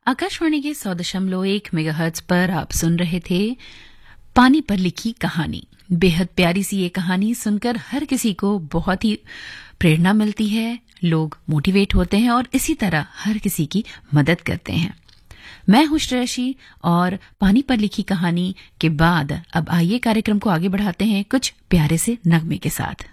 आकाशवाणी के 100.1 मेगाहर्ट्ज पर आप सुन रहे थे पानी पर लिखी कहानी। बेहद प्यारी सी ये कहानी सुनकर हर किसी को बहुत ही प्रेरणा मिलती है, लोग मोटिवेट होते हैं और इसी तरह हर किसी की मदद करते हैं। मैं हूं श्रेयशी और पानी पर लिखी कहानी के बाद अब आइए कार्यक्रम को आगे बढ़ाते हैं कुछ प्यारे से नगमे के साथ।